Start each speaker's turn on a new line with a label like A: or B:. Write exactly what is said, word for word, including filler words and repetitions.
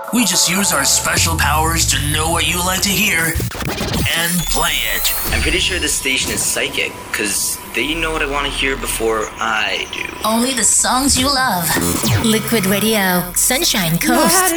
A: We just use our special powers to know what you like to hear and play it.
B: I'm pretty sure this station is psychic, because they know what I want to hear before I do.
C: Only the songs you love. Liquid Radio, Sunshine Coast.